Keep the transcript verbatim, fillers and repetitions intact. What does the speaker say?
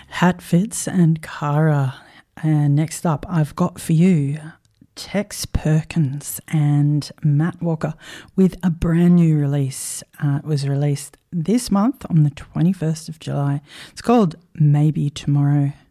Hatfits and Kara. And next up, I've got for you Tex Perkins and Matt Walker with a brand new release. Uh, it was released this month on the twenty-first of July. It's called Maybe Tomorrow.